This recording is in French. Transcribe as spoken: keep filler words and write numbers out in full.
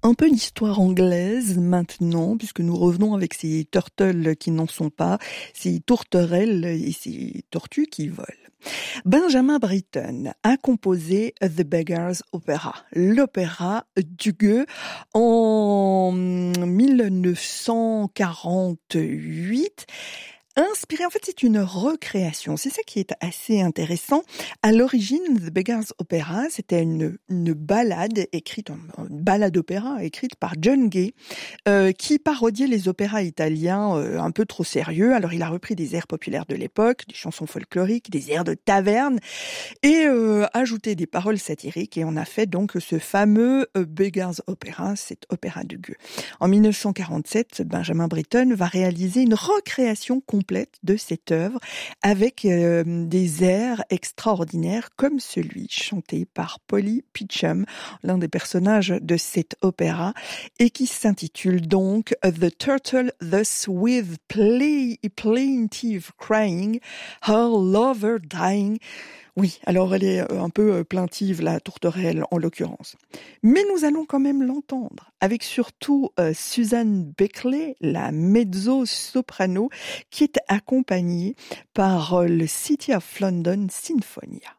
Un peu d'histoire anglaise maintenant, puisque nous revenons avec ces turtles qui n'en sont pas, ces tourterelles et ces tortues qui volent. Benjamin Britten a composé The Beggar's Opera, l'opéra du gueux, en dix-neuf cent quarante-huit. Inspiré, en fait, c'est une recréation. C'est ça qui est assez intéressant. À l'origine, The Beggar's Opera, c'était une, une ballade écrite, une ballade opéra écrite par John Gay, euh, qui parodiait les opéras italiens euh, un peu trop sérieux. Alors, il a repris des airs populaires de l'époque, des chansons folkloriques, des airs de taverne, et euh, ajouté des paroles satiriques. Et on a fait donc ce fameux euh, Beggar's Opera, cet opéra du gueux. En dix-neuf cent quarante-sept, Benjamin Britten va réaliser une recréation complète de cette œuvre avec euh, des airs extraordinaires comme celui chanté par Polly Peachum, l'un des personnages de cet opéra, et qui s'intitule donc The Turtle Thus With play, Plaintive Crying, Her Lover Dying. Oui, alors elle est un peu plaintive, la tourterelle en l'occurrence. Mais nous allons quand même l'entendre, avec surtout euh, Susan Beckley, la mezzo-soprano, qui est accompagnée par euh, le City of London Sinfonia.